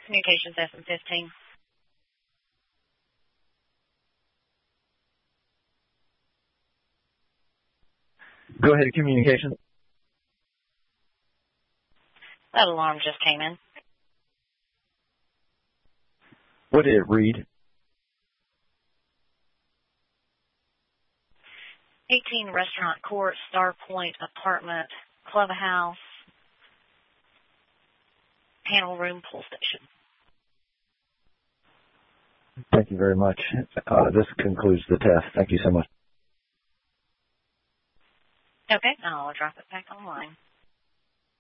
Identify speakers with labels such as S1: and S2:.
S1: Communications SM15.
S2: Go ahead, communication.
S1: That alarm just came in.
S2: What did it read?
S1: 18 Restaurant Court, Star Point Apartment, Clubhouse, Panel Room, Pool Station.
S2: Thank you very much. This concludes the test. Thank you so much.
S1: Okay, I'll drop it back online.